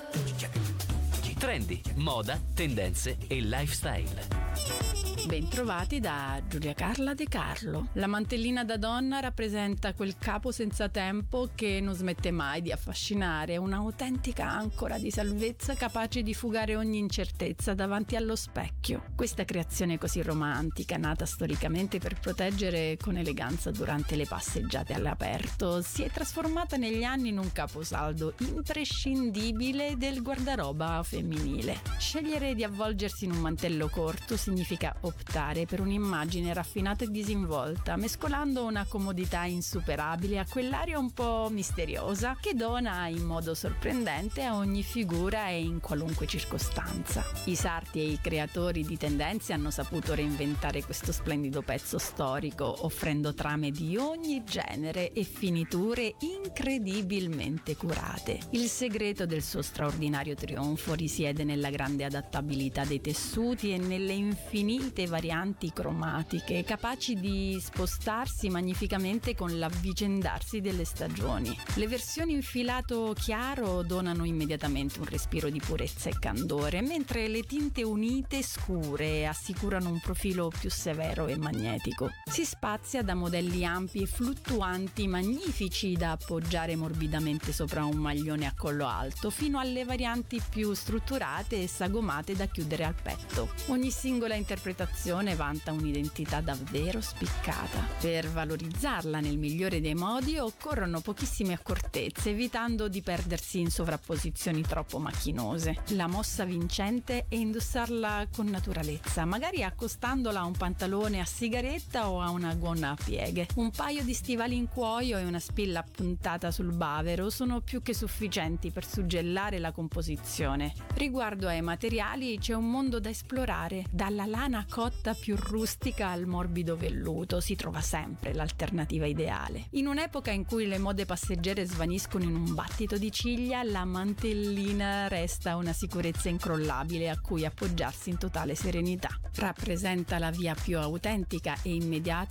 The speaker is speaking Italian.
Trendi, moda, tendenze e lifestyle. Bentrovati da Giulia Carla De Carlo. La mantellina da donna rappresenta quel capo senza tempo che non smette mai di affascinare, un'autentica ancora di salvezza capace di fugare ogni incertezza davanti allo specchio. Questa creazione così romantica, nata storicamente per proteggere con eleganza durante le passeggiate all'aperto, si è trasformata negli anni in un caposaldo imprescindibile del guardaroba femminile. Scegliere di avvolgersi in un mantello corto significa optare per un'immagine raffinata e disinvolta, mescolando una comodità insuperabile a quell'aria un po' misteriosa che dona in modo sorprendente a ogni figura e in qualunque circostanza. I sarti e i creatori di tendenze hanno saputo reinventare questo splendido pezzo storico, offrendo trame di ogni genere e finiture incredibilmente curate. Il segreto del suo straordinario trionfo risiede nella grande adattabilità dei tessuti e nelle infinite varianti cromatiche capaci di spostarsi magnificamente con l'avvicendarsi delle stagioni. Le versioni in filato chiaro donano immediatamente un respiro di purezza e candore, mentre le tinte unite scure assicurano un profilo più severo e magnetico. Si spazia da modelli ampi e fluttuanti magnifici da appoggiare morbidamente sopra un maglione a collo alto, fino alle varianti più strutturate e sagomate da chiudere al petto. Ogni singola interpretazione vanta un'identità davvero spiccata. Per valorizzarla nel migliore dei modi occorrono pochissime accortezze, evitando di perdersi in sovrapposizioni troppo macchinose. La mossa vincente è indossarla con naturalezza, magari accostandola a un pantalone a sigaretta o a una gonna a pieghe. Un paio di stivali in cuoio e una spilla puntata sul bavero sono più che sufficienti per suggellare la composizione. Riguardo ai materiali c'è un mondo da esplorare, dalla lana cotta più rustica al morbido velluto si trova sempre l'alternativa ideale. In un'epoca in cui le mode passeggere svaniscono in un battito di ciglia, la mantellina resta una sicurezza incrollabile a cui appoggiarsi in totale serenità. Rappresenta la via più autentica e immediata